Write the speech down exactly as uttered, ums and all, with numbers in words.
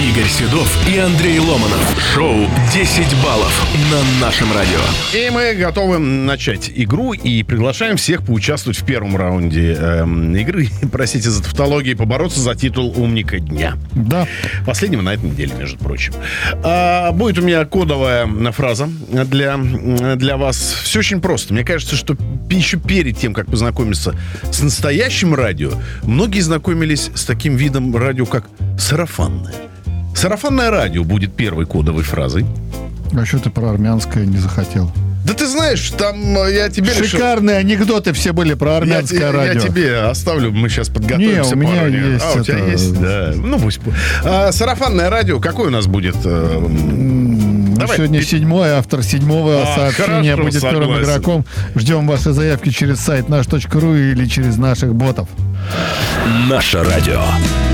Игорь Седов и Андрей Ломанов. Шоу «десять баллов» на нашем радио. И мы готовы начать игру и приглашаем всех поучаствовать в первом раунде э, игры. Простите за тавтологию, побороться за титул «Умника дня». Да. Последнего на этой неделе, между прочим. А, будет у меня кодовая фраза для, для вас. Все очень просто. Мне кажется, что еще перед тем, как познакомиться с настоящим радио, многие знакомились с таким видом радио, как сарафанное. Сарафанное радио будет первой кодовой фразой. А что ты про армянское не захотел? Да ты знаешь, там я тебе Шикарные решил... анекдоты все были про армянское я, радио. Я тебе оставлю, мы сейчас подготовимся. Не, у меня есть. А, у тебя это... есть? Да. Ну, пусть. А, сарафанное радио, какое у нас будет? Давай. Сегодня седьмой, автор седьмого а, сообщения хорошо, будет согласен. первым игроком. Ждем ваши заявки через сайт наш точка ру или через наших ботов. Наше радио.